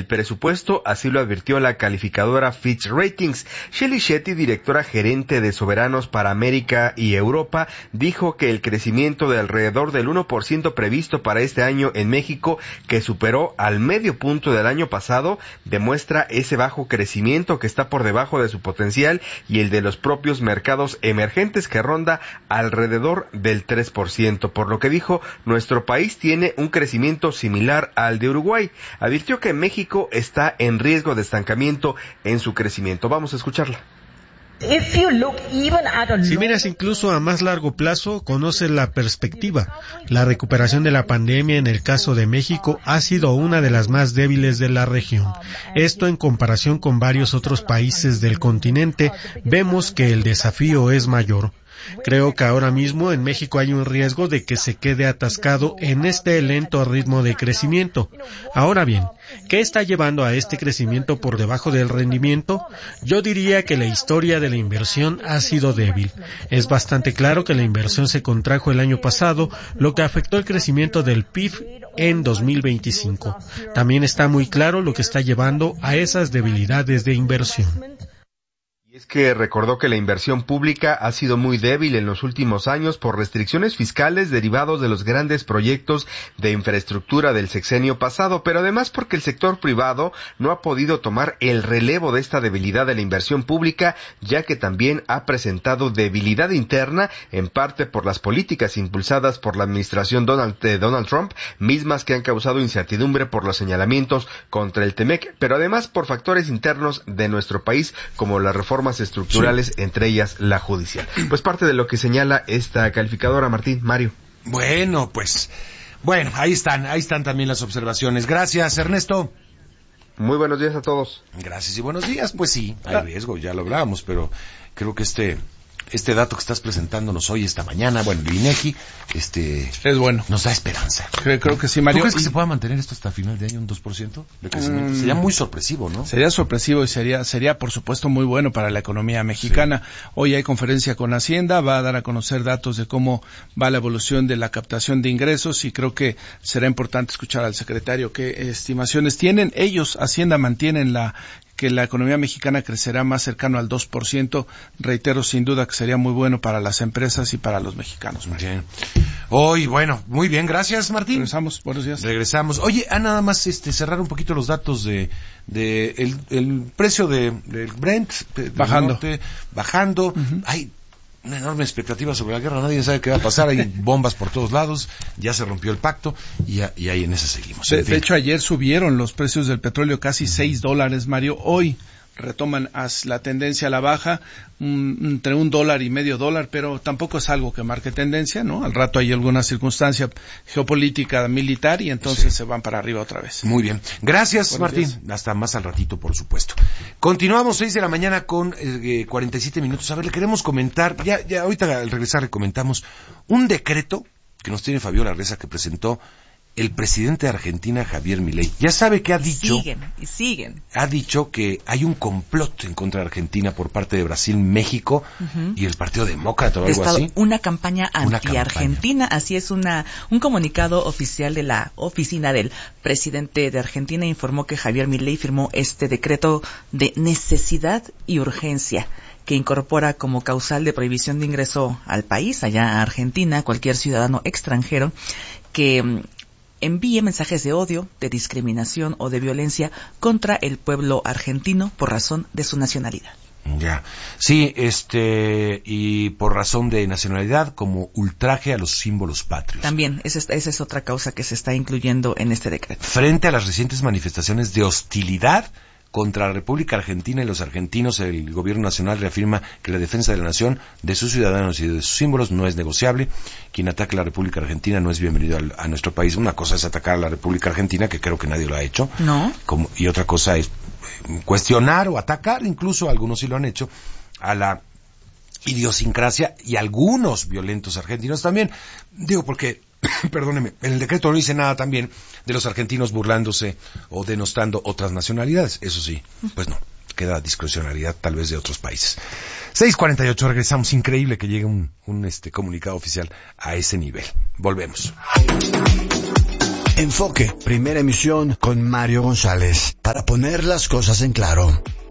el presupuesto, así lo advirtió la calificadora Fitch Ratings. Shelley Shetty, directora gerente de Soberanos para América y Europa, dijo que el crecimiento de alrededor del 1% previsto para este año en México, que superó al medio punto del año pasado, demuestra ese bajo crecimiento que está por debajo de su potencial y el de los propios mercados emergentes, que ronda alrededor del 3%, por lo que dijo, nuestro país tiene un crecimiento similar al de Uruguay. Advirtió que México está en riesgo de estancamiento en su crecimiento. Vamos a escucharla. Si miras incluso a más largo plazo, conoces la perspectiva. La recuperación de la pandemia en el caso de México ha sido una de las más débiles de la región. Esto en comparación con varios otros países del continente, vemos que el desafío es mayor. Creo que ahora mismo en México hay un riesgo de que se quede atascado en este lento ritmo de crecimiento. Ahora bien, ¿qué está llevando a este crecimiento por debajo del rendimiento? Yo diría que la historia de la inversión ha sido débil. Es bastante claro que la inversión se contrajo el año pasado, lo que afectó el crecimiento del PIB en 2025. También está muy claro lo que está llevando a esas debilidades de inversión. Es que recordó que la inversión pública ha sido muy débil en los últimos años por restricciones fiscales derivados de los grandes proyectos de infraestructura del sexenio pasado, pero además porque el sector privado no ha podido tomar el relevo de esta debilidad de la inversión pública, ya que también ha presentado debilidad interna, en parte por las políticas impulsadas por la administración de Donald Trump, mismas que han causado incertidumbre por los señalamientos contra el TEMEC, pero además por factores internos de nuestro país, como la reforma estructurales, sí, entre ellas la judicial. Pues parte de lo que señala esta calificadora, Martín, Mario. Bueno, ahí están también las observaciones. Gracias, Ernesto. Muy buenos días a todos. Gracias y buenos días. Pues sí, hay riesgo, ya lo hablábamos, pero creo que este dato que estás presentándonos hoy, esta mañana, bueno, el INEGI, es bueno. Nos da esperanza. Creo que sí, Mario. ¿Tú crees que se pueda mantener esto hasta final de año, un 2% de crecimiento? Sería muy sorpresivo, ¿no? Sería sorpresivo y sería por supuesto muy bueno para la economía mexicana. Sí. Hoy hay conferencia con Hacienda, va a dar a conocer datos de cómo va la evolución de la captación de ingresos y creo que será importante escuchar al secretario qué estimaciones tienen. Ellos, Hacienda, mantienen que la economía mexicana crecerá más cercano al 2%. Reitero, sin duda que sería muy bueno para las empresas y para los mexicanos. Bien. Hoy, bueno, muy bien, gracias, Martín. Regresamos, buenos días. Regresamos. Oye, nada más cerrar un poquito los datos de el precio del Brent bajando. Uh-huh. Hay una enorme expectativa sobre la guerra, nadie sabe qué va a pasar, hay bombas por todos lados, ya se rompió el pacto y ahí en eso seguimos. De hecho, ayer subieron los precios del petróleo casi $6, Mario. Hoy retoman la tendencia a la baja, entre $1 y medio dólar, pero tampoco es algo que marque tendencia, ¿no? Al rato hay alguna circunstancia geopolítica militar y entonces se van para arriba otra vez. Muy bien. Gracias, Buenos Martín. días. Hasta más al ratito, por supuesto. Continuamos 6 de la mañana con 47 minutos. A ver, le queremos comentar, ya ahorita al regresar le comentamos un decreto que nos tiene Fabiola Reza que presentó el presidente de Argentina, Javier Milei. Ya sabe que ha dicho... Siguen. Ha dicho que hay un complot en contra de Argentina por parte de Brasil, México y el Partido Demócrata o algo así. Una campaña anti-Argentina. Así es, un comunicado oficial de la oficina del presidente de Argentina informó que Javier Milei firmó este decreto de necesidad y urgencia que incorpora como causal de prohibición de ingreso al país, allá a Argentina, cualquier ciudadano extranjero que envíe mensajes de odio, de discriminación o de violencia contra el pueblo argentino por razón de su nacionalidad. Ya. Sí, y por razón de nacionalidad, como ultraje a los símbolos patrios. También, esa es otra causa que se está incluyendo en este decreto. Frente a las recientes manifestaciones de hostilidad contra la República Argentina y los argentinos, el gobierno nacional reafirma que la defensa de la nación, de sus ciudadanos y de sus símbolos no es negociable. Quien ataque a la República Argentina no es bienvenido a nuestro país. Una cosa es atacar a la República Argentina, que creo que nadie lo ha hecho. No. Y otra cosa es cuestionar o atacar, incluso algunos sí lo han hecho, a la idiosincrasia y algunos violentos argentinos también. Digo porque... Perdóneme, en el decreto no dice nada también de los argentinos burlándose o denostando otras nacionalidades. Eso sí, pues no, queda discrecionalidad tal vez de otros países. 6:48, regresamos. Increíble que llegue un comunicado oficial a ese nivel. Volvemos. Enfoque, primera emisión con Mario González, para poner las cosas en claro.